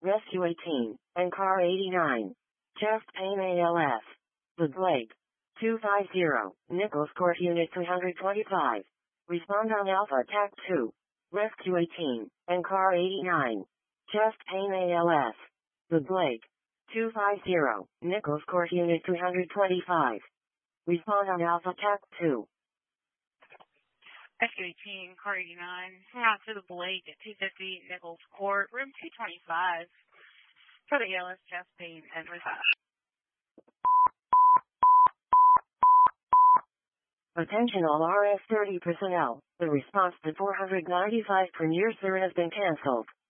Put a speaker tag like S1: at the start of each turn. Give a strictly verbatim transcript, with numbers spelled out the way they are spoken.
S1: Rescue eighteen, and Car eighty-nine. Chest pain A L S. The Blake. two five zero, Nichols Court Unit three twenty-five. Respond on Alpha T A C two. Rescue eighteen, and Car eighty-nine. Chest pain A L S. The Blake. two five zero, Nichols Court Unit three twenty-five. Respond on Alpha T A C two.
S2: Rescue eighteen, Car eighty-nine, out to the Blake at two fifty Nichols Court, room two twenty-five, for the A L S chest pain and response.
S1: Attention all R S thirty personnel. The response to four ninety-five Premier Sir has been cancelled.